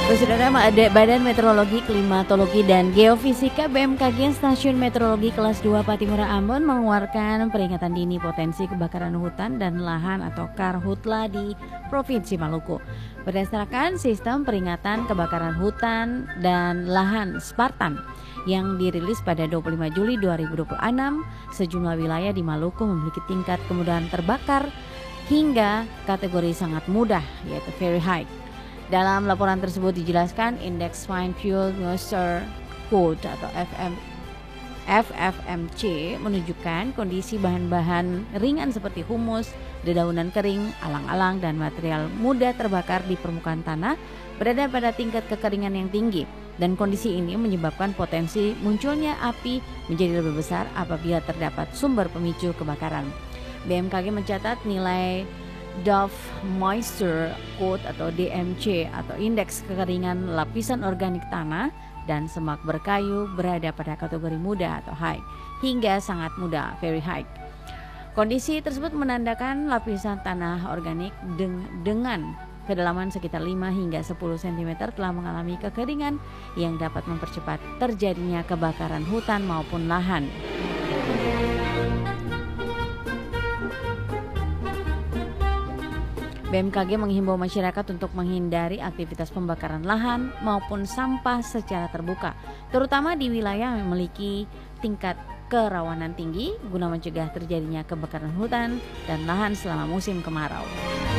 Saudara, Badan Meteorologi, Klimatologi, dan Geofisika BMKG Stasiun Meteorologi Kelas 2 Patimura Ambon mengeluarkan peringatan dini potensi kebakaran hutan dan lahan atau Karhutla di Provinsi Maluku. Berdasarkan sistem peringatan kebakaran hutan dan lahan Spartan yang dirilis pada 25 Juli 2026, sejumlah wilayah di Maluku memiliki tingkat kemudahan terbakar hingga kategori sangat mudah, yaitu very high. Dalam laporan tersebut dijelaskan indeks Fine Fuel Moisture Code atau FFMC menunjukkan kondisi bahan-bahan ringan seperti humus, dedaunan kering, alang-alang, dan material mudah terbakar di permukaan tanah berada pada tingkat kekeringan yang tinggi. Dan kondisi ini menyebabkan potensi munculnya api menjadi lebih besar apabila terdapat sumber pemicu kebakaran. BMKG mencatat nilai Dove Moisture Code atau DMC atau indeks kekeringan lapisan organik tanah dan semak berkayu berada pada kategori muda atau high hingga sangat muda very high. Kondisi tersebut menandakan lapisan tanah organik dengan kedalaman sekitar 5 hingga 10 cm telah mengalami kekeringan yang dapat mempercepat terjadinya kebakaran hutan maupun lahan. BMKG menghimbau masyarakat untuk menghindari aktivitas pembakaran lahan maupun sampah secara terbuka, terutama di wilayah yang memiliki tingkat kerawanan tinggi guna mencegah terjadinya kebakaran hutan dan lahan selama musim kemarau.